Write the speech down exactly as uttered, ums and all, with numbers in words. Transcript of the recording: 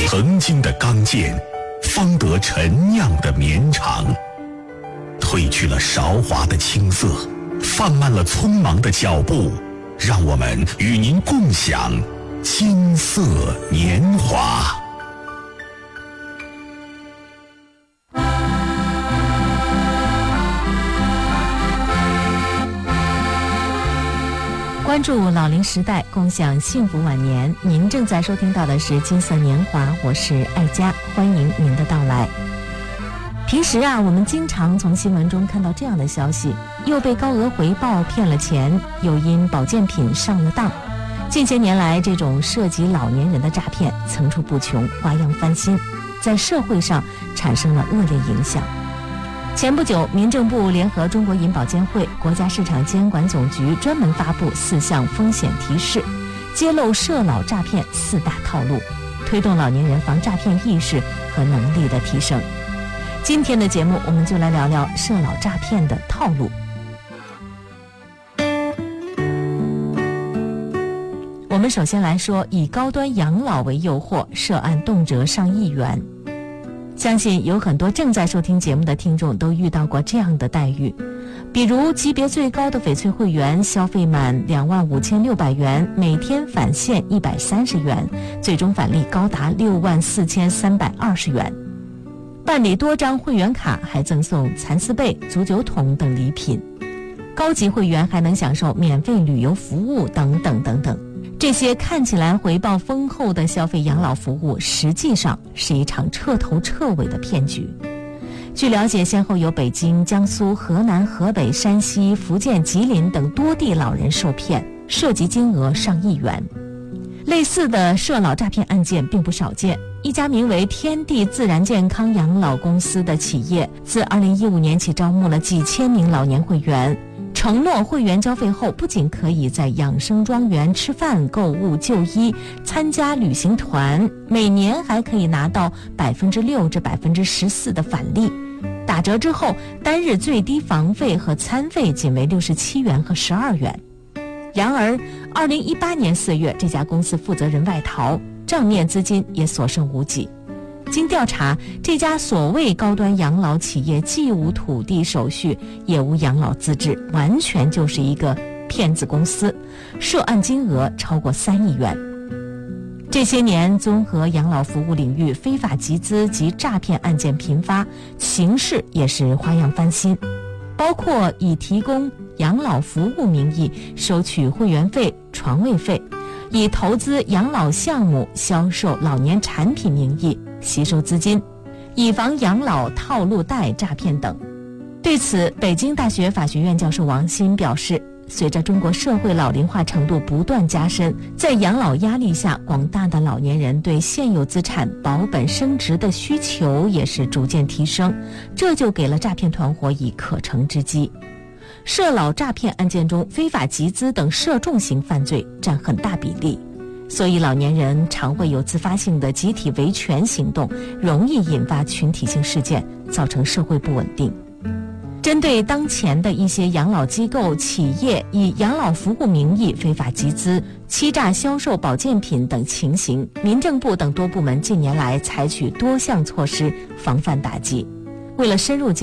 曾经的刚健，方得陈酿的绵长。褪去了韶华的青涩，放慢了匆忙的脚步，让我们与您共享金色年华。 关注老龄时代，共享幸福晚年。您正在收听到的是金色年华，我是爱佳，欢迎您的到来。平时啊，我们经常从新闻中看到这样的消息：又被高额回报骗了钱，又因保健品上了当。近些年来，这种涉及老年人的诈骗层出不穷，花样翻新，在社会上产生了恶劣影响。前不久，民政部联合中国银保监会、国家市场监管总局专门发布四项风险提示，揭露涉老诈骗四大套路，推动老年人防诈骗意识和能力的提升。今天的节目，我们就来聊聊涉老诈骗的套路。我们首先来说，以高端养老为诱惑，涉案动辄上亿元。相信有很多正在收听节目的听众都遇到过这样的待遇，比如级别最高的翡翠会员，消费满两万五千六百元，每天返现一百三十元，最终返利高达六万四千三百二十元。办理多张会员卡还赠送蚕丝被、足球桶等礼品，高级会员还能享受免费旅游服务等等等等。这些看起来回报丰厚的消费养老服务，实际上是一场彻头彻尾的骗局。据了解，先后有北京、江苏、河南、河北、山西、福建、吉林等多地老人受骗，涉及金额上亿元。类似的涉老诈骗案件并不少见。一家名为天地自然健康养老公司的企业，自二零一五年起招募了几千名老年会员，承诺会员交费后不仅可以在养生庄园吃饭、购物、就医、参加旅行团，每年还可以拿到百分之六至百分之十四的返利。打折之后，单日最低房费和餐费仅为六十七元和十二元。然而，二零一八年四月，这家公司负责人外逃，账面资金也所剩无几。经调查，这家所谓高端养老企业既无土地手续，也无养老资质，完全就是一个骗子公司，涉案金额超过三亿元。这些年，综合养老服务领域非法集资及诈骗案件频发，形式也是花样翻新，包括以提供养老服务名义收取会员费、床位费，以投资养老项目、销售老年产品名义吸收资金，以防养老套路贷诈骗等。对此，北京大学法学院教授王鑫表示，随着中国社会老龄化程度不断加深，在养老压力下，广大的老年人对现有资产保本升值的需求也是逐渐提升，这就给了诈骗团伙以可乘之机。涉老诈骗案件中，非法集资等涉众型犯罪占很大比例，所以老年人常会有自发性的集体维权行动，容易引发群体性事件，造成社会不稳定。针对当前的一些养老机构、企业以养老服务名义非法集资、欺诈销售保健品等情形，民政部等多部门近年来采取多项措施防范打击。为了深入